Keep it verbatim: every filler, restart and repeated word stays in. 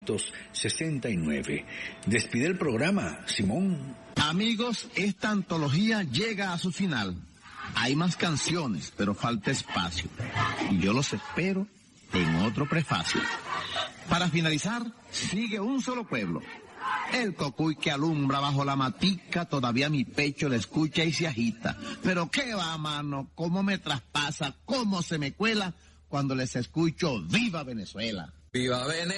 sesenta y nueve. Despide el programa, Simón. Amigos, esta antología llega a su final. Hay más canciones, pero falta espacio. Y yo los espero en otro prefacio. Para finalizar, sigue un solo pueblo. El cocuy que alumbra bajo la matica, todavía mi pecho le escucha y se agita. Pero qué va, mano, cómo me traspasa, cómo se me cuela cuando les escucho ¡Viva Venezuela! ¡Viva Venezuela!